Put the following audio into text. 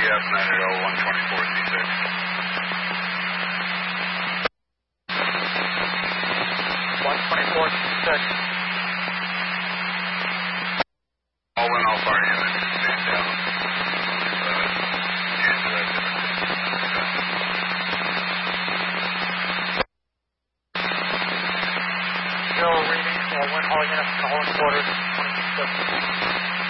Yes, 980-124-C6. All in, all fire units, stand down. Answer that Zero reading, all in, all units, all in quarters, 26.